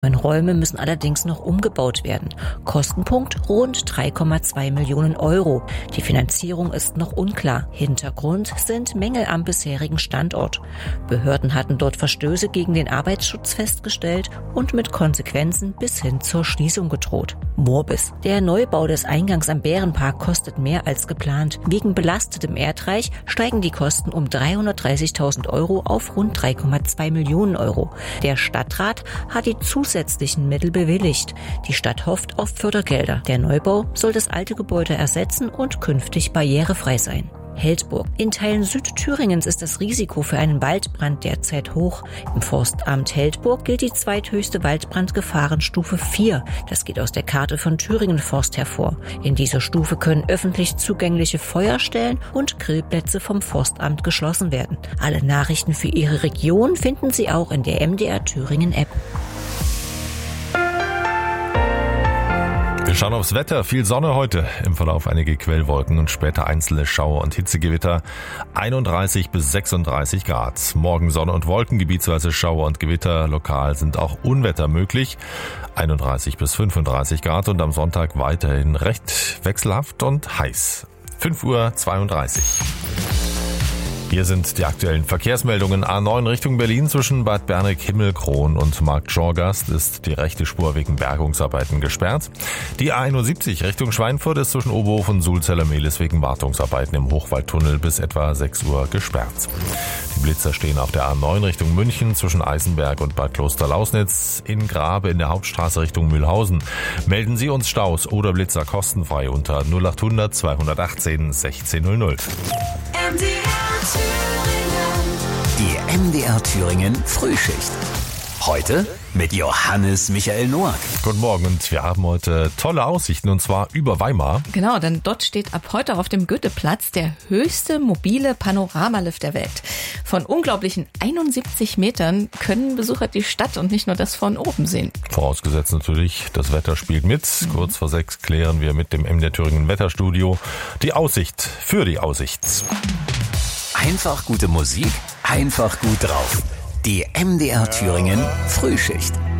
Räume müssen allerdings noch umgebaut werden. Kostenpunkt rund 3,2 Millionen Euro. Die Finanzierung ist noch unklar. Hintergrund sind Mängel am bisherigen Standort. Behörden hatten dort Verstöße gegen den Arbeitsschutz festgestellt und mit Konsequenzen bis hin zur Schließung gedroht. Morbis. Der Neubau des Eingangs am Bärenpark kostet mehr als geplant. Wegen belastetem Erdreich steigen die Kosten um 330.000 Euro auf rund 3,2 Millionen Euro. Der Stadtrat hat die zusätzlichen Mittel bewilligt. Die Stadt hofft auf Fördergelder. Der Neubau soll das alte Gebäude ersetzen und künftig barrierefrei sein. Heldburg. In Teilen Südthüringens ist das Risiko für einen Waldbrand derzeit hoch. Im Forstamt Heldburg gilt die zweithöchste Waldbrandgefahrenstufe 4. Das geht aus der Karte von Thüringen Forst hervor. In dieser Stufe können öffentlich zugängliche Feuerstellen und Grillplätze vom Forstamt geschlossen werden. Alle Nachrichten für Ihre Region finden Sie auch in der MDR Thüringen App. Wir schauen aufs Wetter. Viel Sonne heute. Im Verlauf einige Quellwolken und später einzelne Schauer und Hitzegewitter. 31 bis 36 Grad. Morgen Sonne und Wolken, gebietsweise Schauer und Gewitter. Lokal sind auch Unwetter möglich. 31 bis 35 Grad und am Sonntag weiterhin recht wechselhaft und heiß. 5:32 Uhr. Hier sind die aktuellen Verkehrsmeldungen. A9 Richtung Berlin zwischen Bad Berneck-Himmelkron und Marktschorgast ist die rechte Spur wegen Bergungsarbeiten gesperrt. Die A71 Richtung Schweinfurt ist zwischen Oberhof und Sulzeller-Mehlis wegen Wartungsarbeiten im Hochwaldtunnel bis etwa 6 Uhr gesperrt. Die Blitzer stehen auf der A9 Richtung München zwischen Eisenberg und Bad Klosterlausnitz. In Grabe in der Hauptstraße Richtung Mühlhausen. Melden Sie uns Staus oder Blitzer kostenfrei unter 0800 218 1600. Die MDR Thüringen Frühschicht. Heute mit Johannes Michael Noack. Guten Morgen und wir haben heute tolle Aussichten und zwar über Weimar. Genau, denn dort steht ab heute auf dem Goetheplatz der höchste mobile Panoramalift der Welt. Von unglaublichen 71 Metern können Besucher die Stadt und nicht nur das von oben sehen. Vorausgesetzt natürlich, das Wetter spielt mit. Kurz vor 6 klären wir mit dem MDR Thüringen Wetterstudio die Aussicht für die Aussicht. Einfach gute Musik, einfach gut drauf. Die MDR Thüringen Frühschicht.